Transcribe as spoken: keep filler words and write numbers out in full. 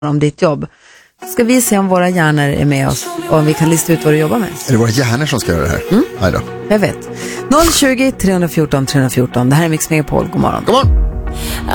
om ditt jobb. Ska vi se om våra hjärnor är med oss och om vi kan lista ut vad du jobbar med. Är det våra hjärnor som ska göra det här? Mm. Nej då. Jag vet. noll tjugo, tre fjorton, tre fjorton. Det här är Mix Megapol. God morgon. God morgon.